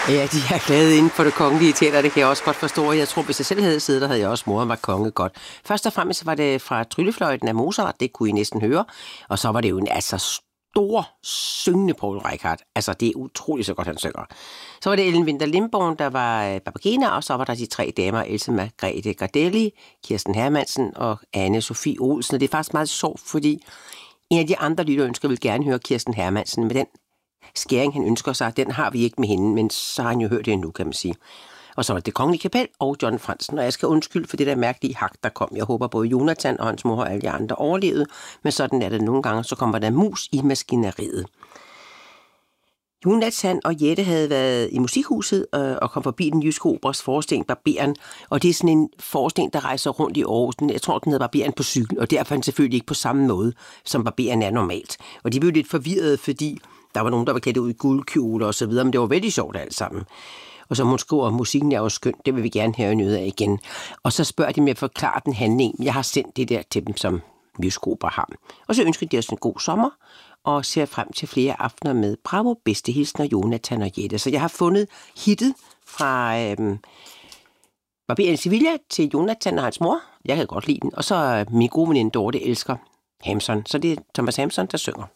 Ja, de er glade inden for det kongelige teater, det kan jeg også godt forstå. Jeg tror, hvis jeg selv havde siddet, der havde jeg også moret mig konge godt. Først og fremmest var det fra Tryllefløjten af Mozart, det kunne I næsten høre. Og så var det jo en stor syngende Poul Reichhardt. Altså, det er utroligt så godt, han synger. Så var det Ellen Winther Lindborn, der var Babagena, og så var der de 3 damer, Else Margrethe Gardelli, Kirsten Hermansen og Anne Sofie Olsen. Og det er faktisk meget sjovt, fordi en af de andre lytterønsker vil gerne høre Kirsten Hermansen, med den skæring, han ønsker sig, den har vi ikke med hende, men så har han jo hørt det nu, kan man sige. Og så var det Kongelige Kapel og John Fransen, og jeg skal undskylde for det der mærkelige hak, der kom. Jeg håber både Jonathan og hans mor og alle de andre overlevede, men sådan er det nogle gange, så kommer der mus i maskineriet. Jonathan og Jette havde været i Musikhuset og kom forbi den jyske operas forestilling Barberen, og det er sådan en forestilling, der rejser rundt i Aarhus. Jeg tror, den hedder Barberen på cykel, og derfor er den selvfølgelig ikke på samme måde, som Barberen er normalt. Og de blev lidt forvirrede, fordi der var nogen, der var klædt ud i guldkjoler og så videre, men det var vældig sjovt alt sammen. Og som hun skriver, musikken er jo skøn, det vil vi gerne have noget af igen. Og så spørger de mig at forklare den handling. Jeg har sendt det der til dem, som musikalopera har. Og så ønsker de os en god sommer, og ser frem til flere aftener med Bravo, bedste hilsner, Jonathan og Jette. Så jeg har fundet hittet fra Barberen i Sevilla til Jonathan og hans mor. Jeg kan godt lide den. Og så min gode veninde Dorte elsker Hamson. Så det er Thomas Hamson, der synger.